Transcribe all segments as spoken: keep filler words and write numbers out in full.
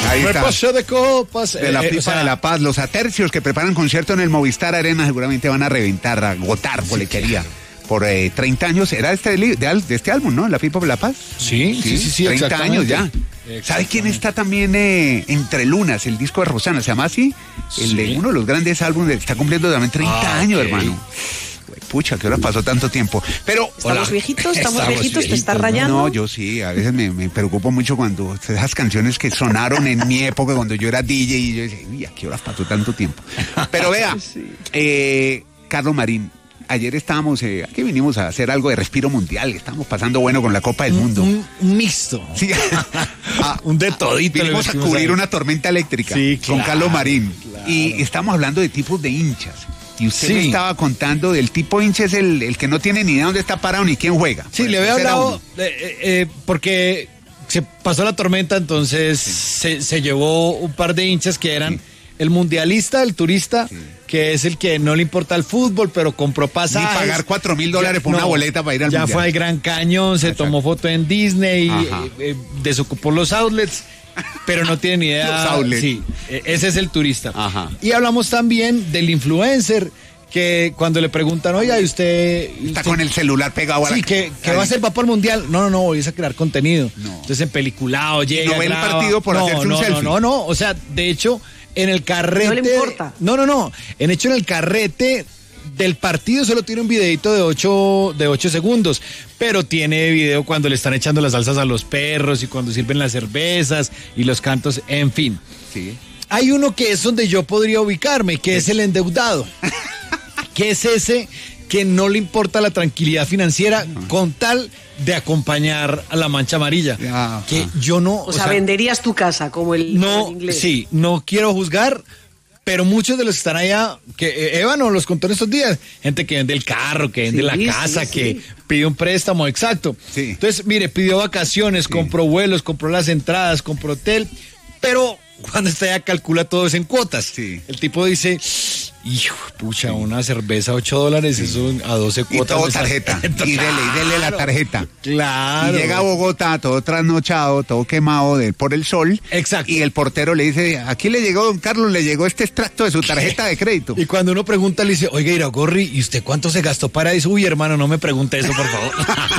Ahí Me está. pasé de copas. De la Eh, FIFA o sea, de La Paz, los atercios que preparan concierto en el Movistar Arena seguramente van a reventar, a agotar boletería. Por eh, treinta años, era este de, de, de este álbum, ¿no? La FIFA de La Paz. Sí, sí, sí, sí, treinta años ya. ¿Sabe quién está también eh, Entre Lunas, el disco de Rosana? ¿Se llama así? El Sí. de uno de los grandes álbumes, está cumpliendo también treinta Ah, años, ok. hermano. Pucha, ¿qué hora pasó tanto tiempo? Pero Estamos Hola. viejitos, estamos, Estamos viejitos, te estás viejitos, ¿no? rayando. no, yo sí, a veces me, me preocupo mucho cuando esas canciones que sonaron en mi época, cuando yo era D J, y yo decía, uy, ¿a qué horas pasó tanto tiempo? Pero vea, eh, Carlos Marín, ayer estábamos, eh, aquí vinimos a hacer algo de respiro mundial, estamos pasando bueno con la Copa del Mundo. Un, un mixto. Sí. Ah, Un de todito. le vinimos a metimos cubrir ahí. una tormenta eléctrica Sí, con claro, Carlos Marín. claro. Y estamos hablando de tipos de hinchas. Y usted Sí. me estaba contando del tipo de hincha es el, el que no tiene ni idea dónde está parado ni quién juega. Sí, Bueno, le había ese era hablado uno. eh, eh, eh, porque se pasó la tormenta, entonces se, se llevó un par de hinchas que eran el mundialista, el turista, que es el que no le importa el fútbol, pero compró Ni pasajes. pagar cuatro mil dólares por Ya, una no, boleta para ir al Ya mundial. fue al Gran Cañón, se Exacto. tomó foto en Disney, Ajá. eh, eh, desocupó los outlets, pero no tiene ni idea. Los outlets. Sí, eh, ese es el turista. Ajá. Y hablamos también del influencer, que cuando le preguntan, oiga, ¿y usted...? Está usted con el celular pegado a la Sí, que, que va a ser papá al mundial. No, no, no, voy a crear contenido. No. Entonces en peliculado llega. no ve el graba. partido por no, hacerse un no, selfie. No, no, no. O sea, de hecho, en el carrete. No le importa. No, no, no. En hecho, en el carrete del partido solo tiene un videito de ocho, de ocho segundos. Pero tiene video cuando le están echando las salsas a los perros y cuando sirven las cervezas y los cantos, en fin. Sí. Hay uno que es donde yo podría ubicarme, que es el endeudado. Que es ese que no le importa la tranquilidad financiera con tal de acompañar a la mancha amarilla. Ajá. Que yo no... O, sea, venderías tu casa como el, no, como el inglés. sí, no quiero juzgar, pero muchos de los que están allá, que eh, Eva nos los contó en estos días, gente que vende el carro, que vende Sí, la sí, casa, sí. que pide un préstamo, exacto. Sí. Entonces, mire, pidió vacaciones, compró vuelos, compró las entradas, compró hotel, pero cuando está allá calcula todo eso en cuotas. Sí. El tipo dice, hijo, pucha, una cerveza ocho dólares, eso a doce Y cuotas. todo me sale- tarjeta. Y dele, y dele la tarjeta. Claro. Y llega a Bogotá todo trasnochado, todo quemado de, por el sol. Exacto. Y el portero le dice, aquí le llegó, don Carlos, le llegó este extracto de su tarjeta de crédito. Y cuando uno pregunta, le dice, oiga, Iragorri, ¿y usted cuánto se gastó para eso? Uy, hermano, no me pregunte eso, por favor.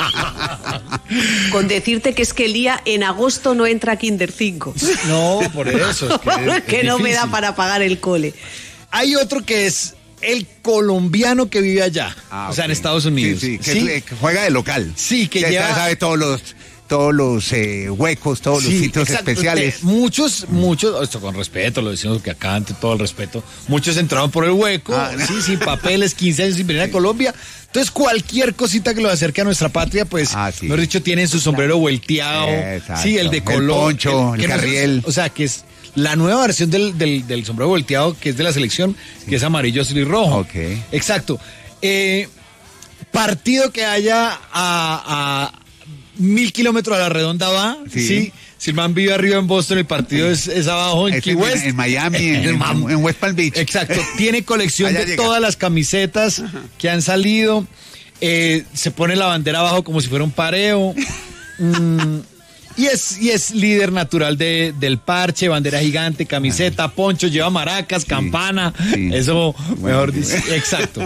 Con decirte que es que el día en agosto no entra a Kinder cinco. No, por eso. Es que, es- que es no me da difícil. para pagar el cole. Hay otro que es el colombiano que vive allá, Ah, o sea, en ok. Estados Unidos. Sí, sí, que, que juega de local. Sí, que ya lleva- sabe todos los, todos los eh, huecos, todos los Sí, sitios exacto. especiales. Este, Muchos, muchos, esto con respeto, lo decimos que acá ante todo el respeto, muchos entraron por el hueco, Ah, no. sí, sin papeles, quince años sin venir a Colombia. Entonces, cualquier cosita que lo acerque a nuestra patria, pues, Ah, sí. mejor dicho, tienen su sombrero volteado, Exacto. sí, el de El color. poncho, el que nosotros- carriel. o sea, que es la nueva versión del, del, del sombrero volteado, que es de la selección, que es amarillo, azul y rojo. Ok. Exacto. Eh, partido que haya a, a mil kilómetros a la redonda va, Sí. sí. Si el man vive arriba en Boston, el partido es, es abajo en Es Key en, West. en Miami, en, El en- man- en West Palm Beach. Exacto. Tiene colección Allá de llega. todas las camisetas que han salido. Eh, se pone la bandera abajo como si fuera un pareo. Mm, y, es, y es líder natural de, del parche, bandera gigante, camiseta, poncho, lleva maracas, campana. sí. Eso, Bueno, mejor sí. dice. Exacto.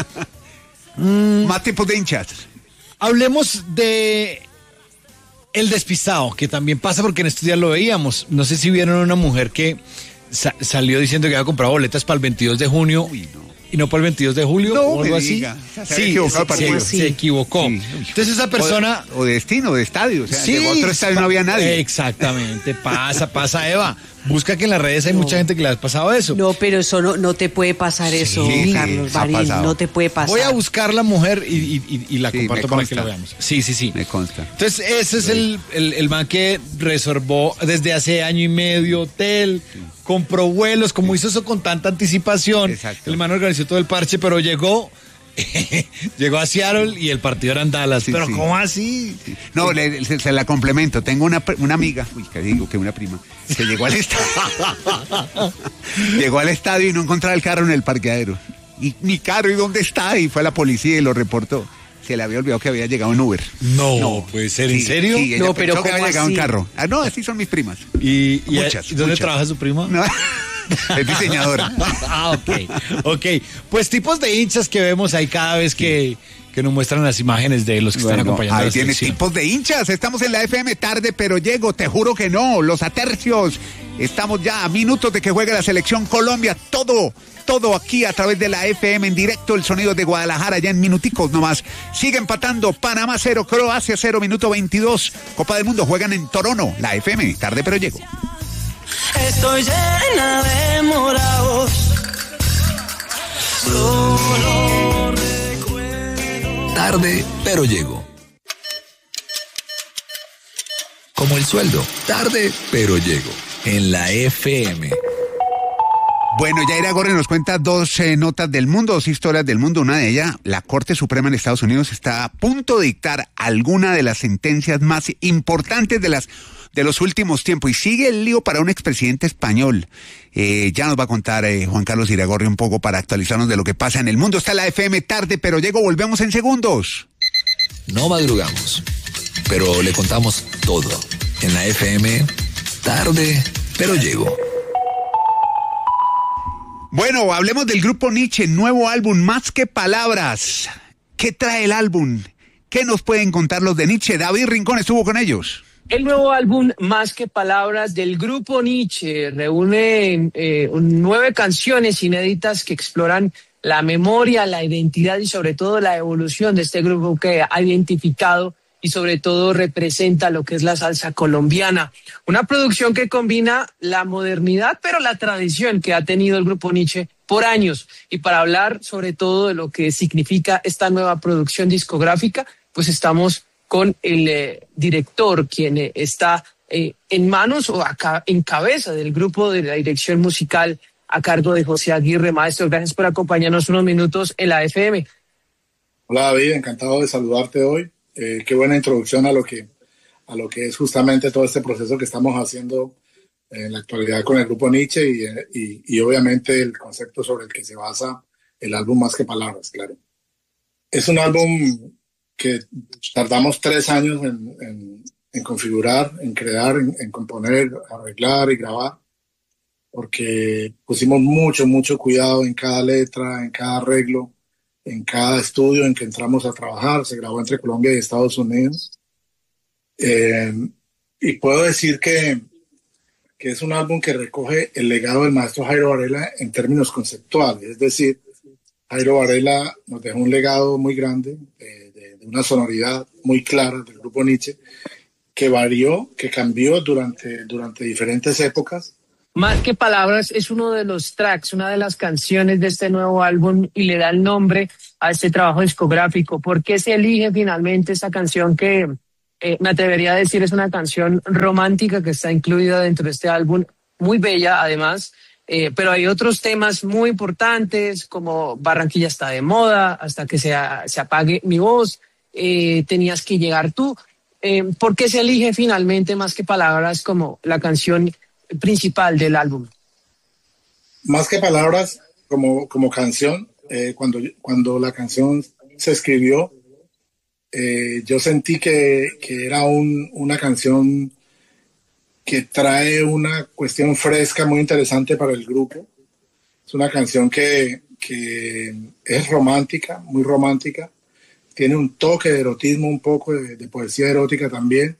Más tipos de hinchas. Hablemos de el despistado, que también pasa porque en estos días lo veíamos. No sé si vieron una mujer que sa- salió diciendo que había comprado boletas para el veintidós de junio Uy, no. y no para el veintidós de julio No o algo me así. diga. Se había Sí, equivocado el se, partido. se- se equivocó. Sí. Entonces esa persona... O, o de destino, de estadio. O sea, Sí, llegó a otro estadio y no había nadie. Exactamente, pasa, pasa, Eva. Busca que en las redes hay mucha gente que le ha pasado eso. No, pero eso no, no te puede pasar eso, sí, Carlos ha Marín. pasado. No te puede pasar. Voy a buscar la mujer y, y- y- y la Sí, comparto me para que consta. lo veamos. Sí, sí, sí. Me consta. Entonces, ese es el, el, el man que reservó desde hace año y medio hotel, compró vuelos, como hizo eso con tanta anticipación. Exacto. El man organizó todo el parche, pero llegó, llegó a Seattle y el partido era en Dallas. Sí, pero sí. ¿cómo así? No, le- se, se la complemento. Tengo una, pr- una amiga, uy, que digo que una prima, que llegó al estadio. llegó al estadio y no encontraba el carro en el parqueadero. Y mi carro, ¿y dónde está? Y fue a la policía y lo reportó. se le había olvidado que había llegado en Uber. No, no puede ser, ¿en sí, serio? Sí, ella No, pero pensó que había ¿cómo llegado así? en carro. Ah, no, así son mis primas. ¿Y, y Muchas, ¿y dónde muchas. trabaja su prima? No, es diseñadora. Ah, ok, ok. Pues tipos de hinchas que vemos ahí cada vez que, que nos muestran las imágenes de los que están Bueno, acompañando a ahí la tienes selección. tipos de hinchas. Estamos en la F M tarde, pero llego. Te juro que no. Los atercios. Estamos ya a minutos de que juegue la selección Colombia. Todo, todo aquí a través de la F M en directo. El sonido de Guadalajara ya en minuticos nomás. Sigue empatando. Panamá cero, Croacia cero, minuto veintidós. Copa del Mundo juegan en Toronto. La F M tarde, pero llego. Estoy llena de morados. Solo recuerdo. Tarde, pero llego. Como el sueldo, tarde, pero llego. En la F M. Bueno, Yaira Gorri nos cuenta dos eh, notas del mundo, dos historias del mundo. Una de ellas, la Corte Suprema en Estados Unidos está a punto de dictar alguna de las sentencias más importantes de las de los últimos tiempos. Y sigue el lío para un expresidente español. Eh, ya nos va a contar eh, Juan Carlos Iragorri un poco para actualizarnos de lo que pasa en el mundo. Está la F M tarde, pero llego, volvemos en segundos. No madrugamos, pero le contamos todo. En la F M, tarde, pero llego. Bueno, hablemos del grupo Nietzsche, nuevo álbum, Más que Palabras. ¿Qué trae el álbum? ¿Qué nos pueden contar los de Nietzsche? David Rincón estuvo con ellos. El nuevo álbum Más que Palabras del grupo Nietzsche reúne eh, nueve canciones inéditas que exploran la memoria, la identidad y sobre todo la evolución de este grupo que ha identificado y sobre todo representa lo que es la salsa colombiana. Una producción que combina la modernidad pero la tradición que ha tenido el grupo Nietzsche por años. Y para hablar sobre todo de lo que significa esta nueva producción discográfica, pues estamos con el eh, director, quien eh, está eh, en manos o acá, en cabeza del grupo de la dirección musical a cargo de José Aguirre. Maestro, gracias por acompañarnos unos minutos en la F M. Hola David, encantado de saludarte hoy. Eh, qué buena introducción a lo que a lo que es justamente todo este proceso que estamos haciendo en la actualidad con el grupo Nietzsche y, y, y obviamente el concepto sobre el que se basa el álbum Más que Palabras, claro. Es un álbum que tardamos tres años en, en, en configurar, en crear, en, en componer, arreglar y grabar, porque pusimos mucho, mucho cuidado en cada letra, en cada arreglo, en cada estudio en que entramos a trabajar. Se grabó entre Colombia y Estados Unidos. Eh, y puedo decir que, que es un álbum que recoge el legado del maestro Jairo Varela en términos conceptuales. Es decir, Jairo Varela nos dejó un legado muy grande, de, de, de una sonoridad muy clara del grupo Nietzsche, que varió, que cambió durante, durante diferentes épocas. Más que Palabras es uno de los tracks, una de las canciones de este nuevo álbum y le da el nombre a este trabajo discográfico. ¿Por qué se elige finalmente esta canción que eh, me atrevería a decir es una canción romántica que está incluida dentro de este álbum? Muy bella además, eh, pero hay otros temas muy importantes como Barranquilla está de moda, Hasta que se, se apague mi voz, eh, Tenías que llegar tú. Eh, ¿Por qué se elige finalmente Más que Palabras como la canción principal del álbum? Más que Palabras como, como canción, eh, cuando, cuando la canción se escribió, eh, yo sentí que, que era un, una canción que trae una cuestión fresca muy interesante para el grupo. Es una canción que, que es romántica, muy romántica, tiene un toque de erotismo, un poco de, de poesía erótica también,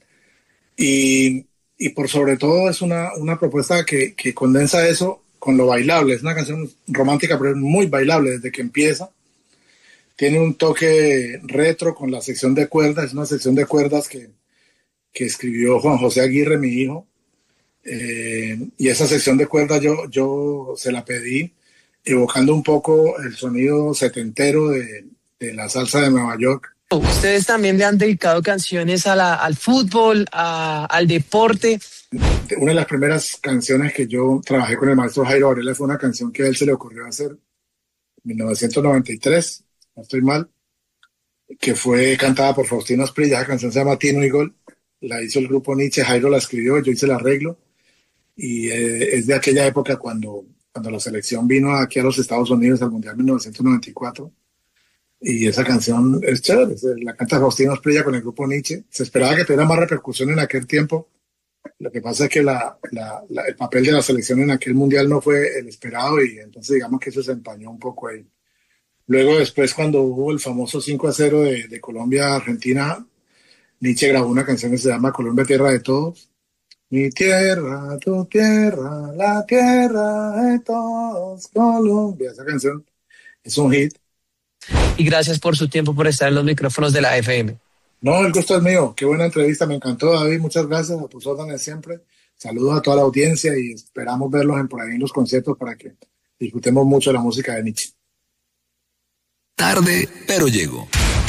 y Y por sobre todo es una, una propuesta que, que condensa eso con lo bailable. Es una canción romántica, pero es muy bailable desde que empieza. Tiene un toque retro con la sección de cuerdas. Es una sección de cuerdas que, que escribió Juan José Aguirre, mi hijo. Eh, y esa sección de cuerdas yo, yo se la pedí, evocando un poco el sonido setentero de, de la salsa de Nueva York. Ustedes también le han dedicado canciones a la, al fútbol, a, al deporte. Una de las primeras canciones que yo trabajé con el maestro Jairo Varela fue una canción que a él se le ocurrió hacer en mil novecientos noventa y tres, no estoy mal, que fue cantada por Faustino Asprilla. Esa canción se llama Tino y Gol, la hizo el grupo Nietzsche, Jairo la escribió, yo hice el arreglo, y eh, es de aquella época cuando, cuando la selección vino aquí a los Estados Unidos al Mundial mil novecientos noventa y cuatro. y esa canción es chévere, la canta Faustino Asprilla con el grupo Nietzsche. Se esperaba que tuviera más repercusión en aquel tiempo. Lo que pasa es que la, la, la, el papel de la selección en aquel mundial no fue el esperado y entonces digamos que eso se empañó un poco ahí. Luego después cuando hubo el famoso cinco a cero de, de Colombia a Argentina, Nietzsche grabó una canción que se llama Colombia, tierra de todos. Mi tierra, tu tierra, la tierra de todos, Colombia. Esa canción es un hit. Y gracias por su tiempo, por estar en los micrófonos de la F M. No, el gusto es mío. Qué buena entrevista, me encantó, David. Muchas gracias, a tus órdenes siempre. Saludos a toda la audiencia y esperamos verlos en, por ahí en los conciertos para que disfrutemos mucho la música de Nietzsche. Tarde, pero llego.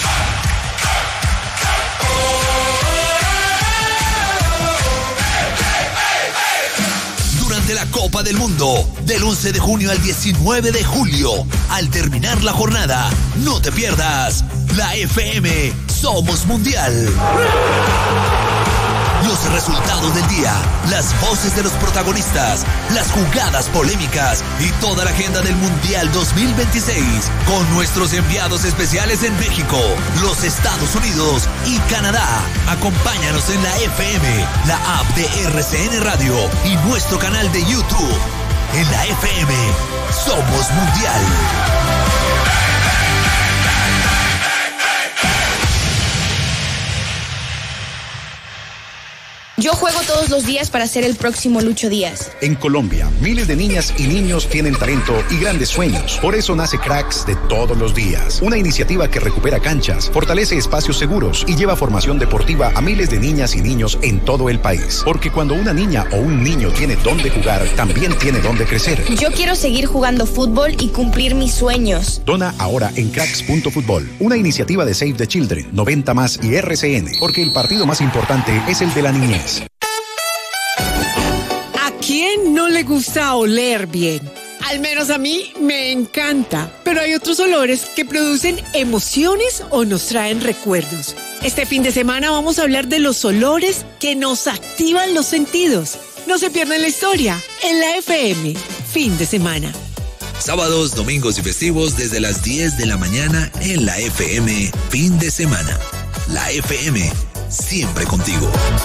Durante la Copa del Mundo, del once de junio al diecinueve de julio, al terminar la jornada, no te pierdas la F M Somos Mundial. Los resultados del día, las voces de los protagonistas, las jugadas polémicas y toda la agenda del Mundial dos mil veintiséis con nuestros enviados especiales en México, los Estados Unidos y Canadá. Acompáñanos en la F M, la app de R C N Radio y nuestro canal de YouTube. En la F M, Somos Mundial. Yo juego todos los días para ser el próximo Lucho Díaz. En Colombia, miles de niñas y niños tienen talento y grandes sueños. Por eso nace Cracks de todos los días. Una iniciativa que recupera canchas, fortalece espacios seguros y lleva formación deportiva a miles de niñas y niños en todo el país. Porque cuando una niña o un niño tiene dónde jugar, también tiene dónde crecer. Yo quiero seguir jugando fútbol y cumplir mis sueños. Dona ahora en cracks punto fútbol. Una iniciativa de Save the Children, noventa más y R C N. Porque el partido más importante es el de la niñez. ¿A quién no le gusta oler bien? Al menos a mí me encanta, pero hay otros olores que producen emociones o nos traen recuerdos. Este fin de semana vamos a hablar de los olores que nos activan los sentidos. No se pierdan la historia en la F M, fin de semana. Sábados, domingos y festivos desde las diez de la mañana en la F M, fin de semana. La F M, siempre contigo.